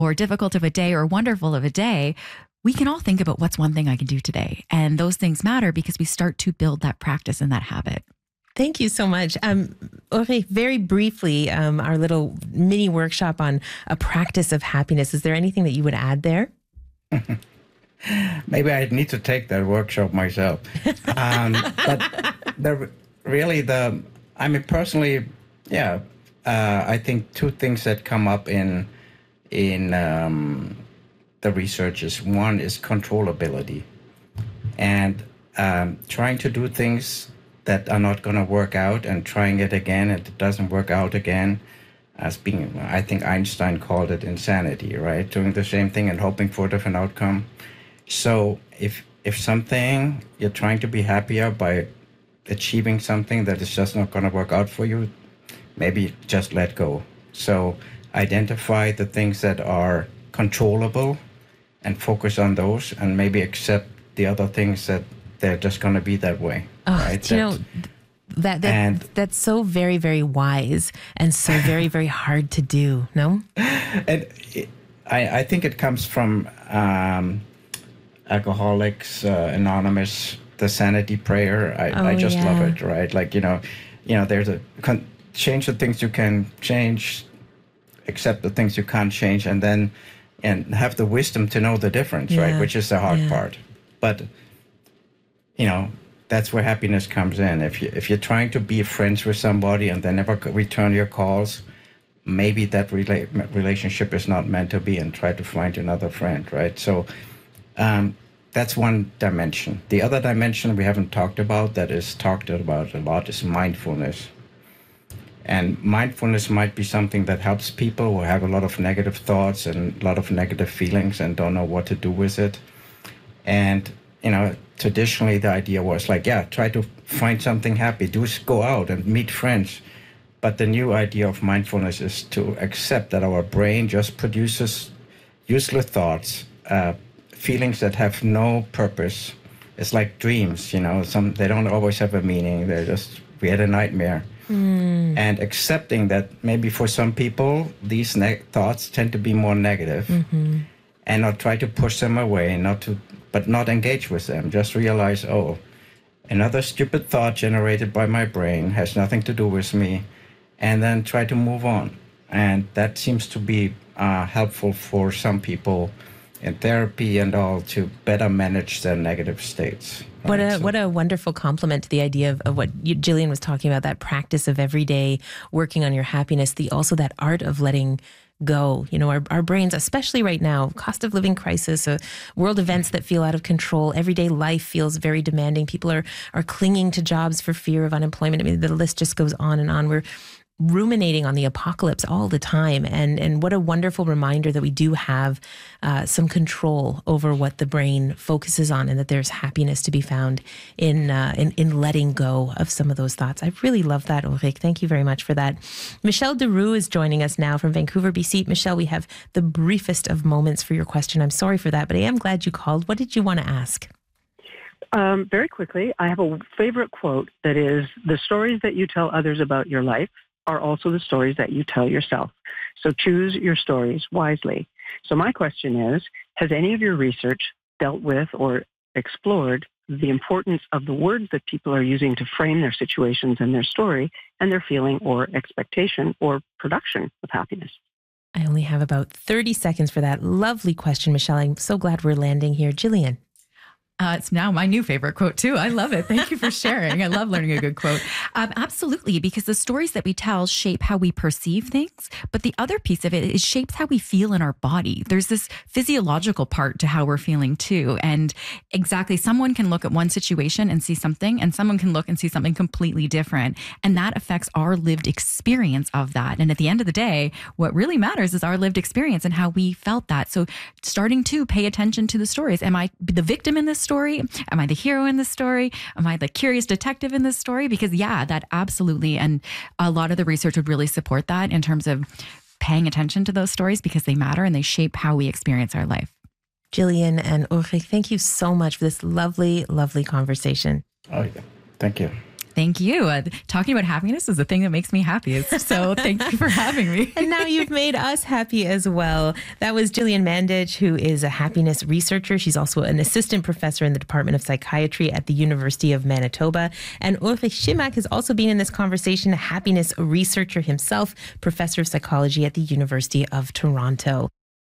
or difficult of a day or wonderful of a day, we can all think about what's one thing I can do today. And those things matter because we start to build that practice and that habit. Thank you so much. Ulrich, very briefly, our little mini workshop on a practice of happiness. Is there anything that you would add there? Maybe I need to take that workshop myself. But personally, I think two things that come up in the research is, one is controllability, and trying to do things that are not going to work out and trying it again and it doesn't work out again, as being, I think Einstein called it insanity, right? Doing the same thing and hoping for a different outcome. So if something you're trying to be happier by achieving something that is just not going to work out for you, maybe just let go. So identify the things that are controllable and focus on those, and maybe accept the other things that they're just going to be that way. Oh, right? That's so very, very wise and so very, very hard to do, no? And I think it comes from Alcoholics Anonymous, the sanity prayer. I just love it, right? Like, there's change the things you can change, accept the things you can't change, and have the wisdom to know the difference, right? Which is the hard part. But, that's where happiness comes in. If you're trying to be friends with somebody and they never return your calls, maybe that relationship is not meant to be, and try to find another friend, right? So that's one dimension. The other dimension we haven't talked about, that is talked about a lot, is mindfulness. And mindfulness might be something that helps people who have a lot of negative thoughts and a lot of negative feelings and don't know what to do with it. And, traditionally the idea was like, try to find something happy, go out and meet friends. But the new idea of mindfulness is to accept that our brain just produces useless thoughts, feelings that have no purpose. It's like dreams, they don't always have a meaning. We had a nightmare. And accepting that maybe for some people, these thoughts tend to be more negative, and not try to push them away, but not engage with them. Just realize, another stupid thought generated by my brain has nothing to do with me, and then try to move on. And that seems to be helpful for some people in therapy and all, to better manage their negative states. Right? What a wonderful compliment to the idea of what Jillian was talking about, that practice of every day working on your happiness, also that art of letting go. Our brains, especially right now, cost of living crisis, world events that feel out of control, everyday life feels very demanding. People are clinging to jobs for fear of unemployment. I mean, the list just goes on and on. We're ruminating on the apocalypse all the time. And what a wonderful reminder that we do have some control over what the brain focuses on, and that there's happiness to be found in letting go of some of those thoughts. I really love that, Ulrich. Thank you very much for that. Michelle Deroux is joining us now from Vancouver, BC. Michelle, we have the briefest of moments for your question. I'm sorry for that, but I am glad you called. What did you want to ask? Very quickly, I have a favorite quote that is, "The stories that you tell others about your life are also the stories that you tell yourself. So choose your stories wisely." So my question is, has any of your research dealt with or explored the importance of the words that people are using to frame their situations and their story and their feeling or expectation or production of happiness? I only have about 30 seconds for that lovely question, Michelle. I'm so glad we're landing here. Jillian. It's now my new favorite quote, too. I love it. Thank you for sharing. I love learning a good quote. Absolutely, because the stories that we tell shape how we perceive things. But the other piece of it is shapes how we feel in our body. There's this physiological part to how we're feeling, too. And exactly, someone can look at one situation and see something, and someone can look and see something completely different. And that affects our lived experience of that. And at the end of the day, what really matters is our lived experience and how we felt that. So starting to pay attention to the stories. Am I the victim in this story? Am I the hero in this story? Am I the curious detective in this story? Because that absolutely. And a lot of the research would really support that in terms of paying attention to those stories, because they matter and they shape how we experience our life. Jillian and Ulrich, thank you so much for this lovely, lovely conversation. Oh, yeah. Thank you. Thank you. Talking about happiness is the thing that makes me happiest. So thank you for having me. And now you've made us happy as well. That was Jillian Mandich, who is a happiness researcher. She's also an assistant professor in the Department of Psychiatry at the University of Manitoba. And Ulrich Schimak has also been in this conversation, a happiness researcher himself, professor of psychology at the University of Toronto.